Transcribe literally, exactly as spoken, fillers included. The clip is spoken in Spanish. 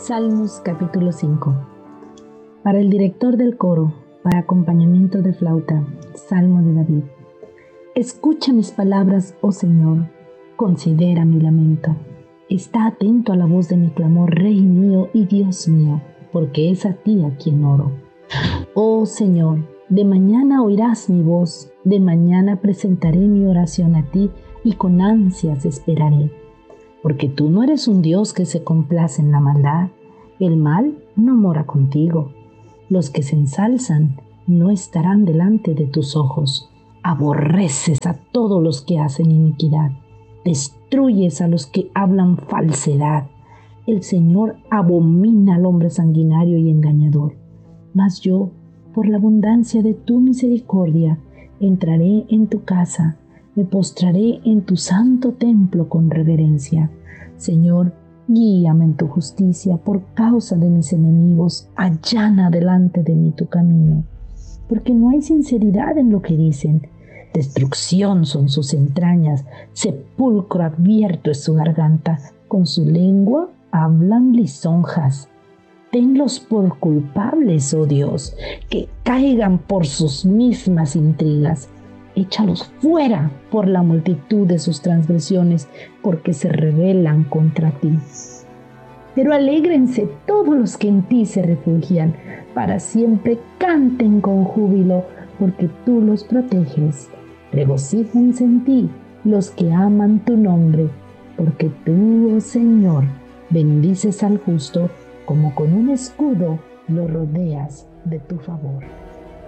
Salmos capítulo cinco. Para el director del coro, para acompañamiento de flauta, Salmo de David. Escucha mis palabras, oh Señor, considera mi lamento. Está atento a la voz de mi clamor, Rey mío y Dios mío, porque es a ti a quien oro. Oh Señor, de mañana oirás mi voz, de mañana presentaré mi oración a ti y con ansias esperaré. Porque tú no eres un Dios que se complace en la maldad, el mal no mora contigo. Los que se ensalzan no estarán delante de tus ojos. Aborreces a todos los que hacen iniquidad, destruyes a los que hablan falsedad. El Señor abomina al hombre sanguinario y engañador. Mas yo, por la abundancia de tu misericordia, entraré en tu casa, me postraré en tu santo templo con reverencia. Señor, guíame en tu justicia por causa de mis enemigos, allana delante de mí tu camino. Porque no hay sinceridad en lo que dicen. Destrucción son sus entrañas, sepulcro abierto es su garganta. Con su lengua hablan lisonjas. Tenlos por culpables, oh Dios, que caigan por sus mismas intrigas. Échalos fuera por la multitud de sus transgresiones, porque se rebelan contra ti. Pero alégrense todos los que en ti se refugian, para siempre canten con júbilo, porque tú los proteges. Regocíjense en ti los que aman tu nombre, porque tú, oh Señor, bendices al justo, como con un escudo lo rodeas de tu favor.